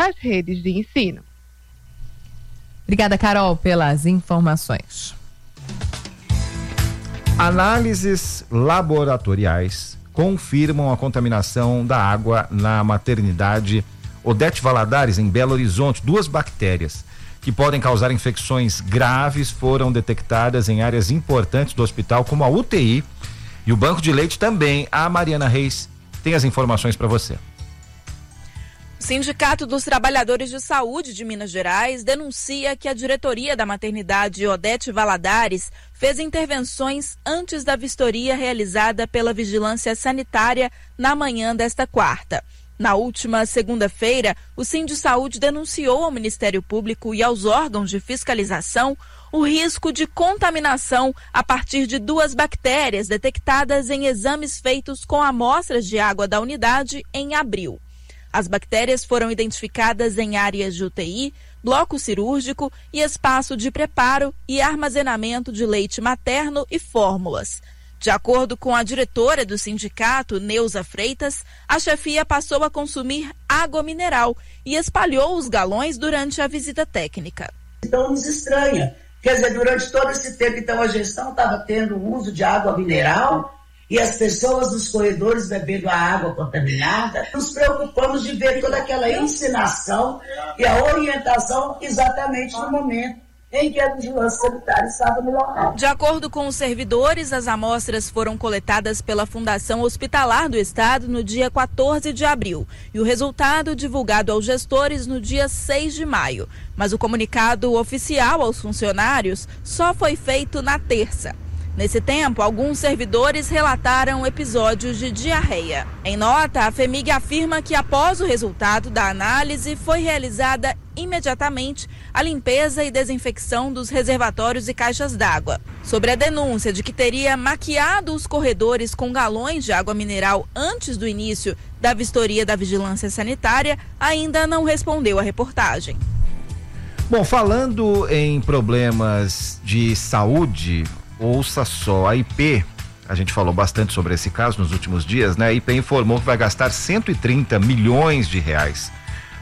as redes de ensino. Obrigada, Carol, pelas informações. Análises laboratoriais confirmam a contaminação da água na maternidade Odete Valadares, em Belo Horizonte. 2 bactérias que podem causar infecções graves foram detectadas em áreas importantes do hospital, como a UTI e o banco de leite também. A Mariana Reis tem as informações para você. O Sindicato dos Trabalhadores de Saúde de Minas Gerais denuncia que a diretoria da maternidade Odete Valadares fez intervenções antes da vistoria realizada pela Vigilância Sanitária na manhã desta quarta. Na última segunda-feira, o Sindisaúde denunciou ao Ministério Público e aos órgãos de fiscalização o risco de contaminação a partir de 2 bactérias detectadas em exames feitos com amostras de água da unidade em abril. As bactérias foram identificadas em áreas de UTI, bloco cirúrgico e espaço de preparo e armazenamento de leite materno e fórmulas. De acordo com a diretora do sindicato, Neuza Freitas, a chefia passou a consumir água mineral e espalhou os galões durante a visita técnica. Então nos estranha. Quer dizer, durante todo esse tempo, então, a gestão estava tendo o uso de água mineral e as pessoas nos corredores bebendo a água contaminada. Nos preocupamos de ver toda aquela ensinação e a orientação exatamente no momento em que a vigilância sanitária estava no local. De acordo com os servidores, as amostras foram coletadas pela Fundação Hospitalar do Estado no dia 14 de abril e o resultado divulgado aos gestores no dia 6 de maio. Mas o comunicado oficial aos funcionários só foi feito na terça. Nesse tempo, alguns servidores relataram episódios de diarreia. Em nota, a FEMIG afirma que após o resultado da análise foi realizada imediatamente a limpeza e desinfecção dos reservatórios e caixas d'água. Sobre a denúncia de que teria maquiado os corredores com galões de água mineral antes do início da vistoria da Vigilância Sanitária, ainda não respondeu à reportagem. Bom, falando em problemas de saúde, ouça só, a IP, a gente falou bastante sobre esse caso nos últimos dias, né? A IP informou que vai gastar 130 milhões de reais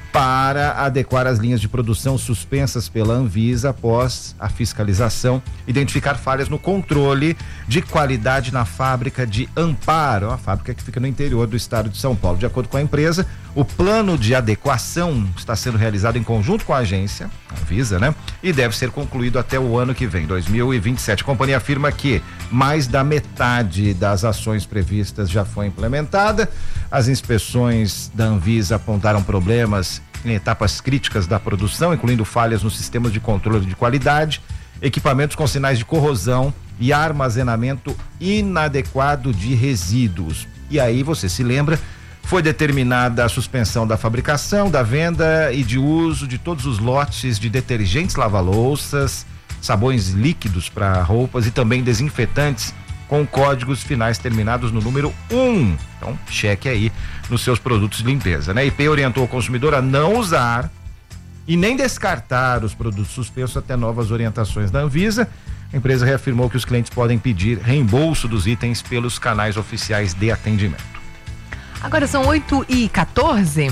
para adequar as linhas de produção suspensas pela Anvisa após a fiscalização, identificar falhas no controle de qualidade na fábrica de Amparo, a fábrica que fica no interior do estado de São Paulo. De acordo com a empresa, o plano de adequação está sendo realizado em conjunto com a agência, a Anvisa, né? E deve ser concluído até o ano que vem, 2027. A companhia afirma que mais da metade das ações previstas já foi implementada. As inspeções da Anvisa apontaram problemas em etapas críticas da produção, incluindo falhas nos sistemas de controle de qualidade, equipamentos com sinais de corrosão e armazenamento inadequado de resíduos. E aí, você se lembra, foi determinada a suspensão da fabricação, da venda e de uso de todos os lotes de detergentes lava-louças, sabões líquidos para roupas e também desinfetantes com códigos finais terminados no número 1. Então, cheque aí nos seus produtos de limpeza, né? A IP orientou o consumidor a não usar e nem descartar os produtos suspensos até novas orientações da Anvisa. A empresa reafirmou que os clientes podem pedir reembolso dos itens pelos canais oficiais de atendimento. Agora são 8h14.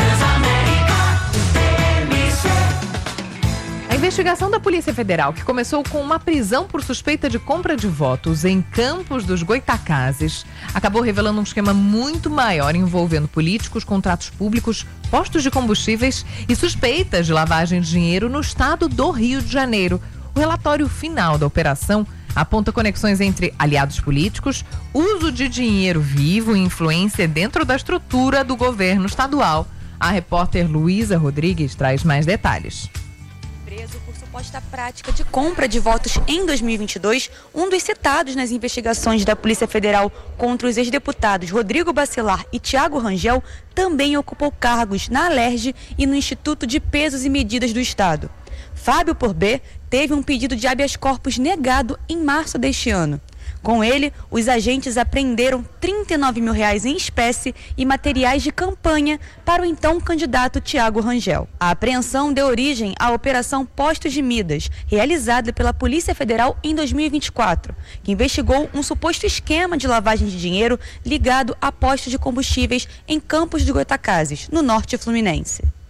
A investigação da Polícia Federal, que começou com uma prisão por suspeita de compra de votos em Campos dos Goitacazes, acabou revelando um esquema muito maior envolvendo políticos, contratos públicos, postos de combustíveis e suspeitas de lavagem de dinheiro no estado do Rio de Janeiro. O relatório final da operação aponta conexões entre aliados políticos, uso de dinheiro vivo e influência dentro da estrutura do governo estadual. A repórter Luísa Rodrigues traz mais detalhes. Preso por suposta prática de compra de votos em 2022, um dos citados nas investigações da Polícia Federal contra os ex-deputados Rodrigo Bacelar e Tiago Rangel também ocupou cargos na Alerj e no Instituto de Pesos e Medidas do Estado. Fábio Porbet teve um pedido de habeas corpus negado em março deste ano. Com ele, os agentes apreenderam R$39 mil em espécie e materiais de campanha para o então candidato Tiago Rangel. A apreensão deu origem à Operação Postos de Midas, realizada pela Polícia Federal em 2024, que investigou um suposto esquema de lavagem de dinheiro ligado a postos de combustíveis em Campos dos Goitacazes, no norte fluminense.